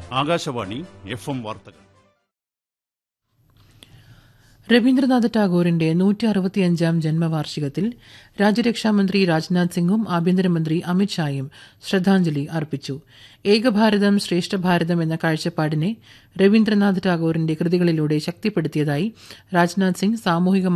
Akashvani FM വാർത്തകൾ. രവീന്ദ്രനാഥ് ടാഗോറിന്റെ 165-ാം ജന്മവാർഷികത്തിൽ രാജ്യരക്ഷാമന്ത്രി രാജ്നാഥ് സിംഗും ആഭ്യന്തരമന്ത്രി അമിത്ഷായും ശ്രദ്ധാഞ്ജലി അർപ്പിച്ചു. ഏകഭാരതം ശ്രേഷ്ഠ ഭാരതം എന്ന കാഴ്ചപ്പാടിനെ രവീന്ദ്രനാഥ് ടാഗോറിന്റെ കൃതികളിലൂടെ ശക്തിപ്പെടുത്തിയതായി രാജ്നാഥ് സിംഗ് സാമൂഹിക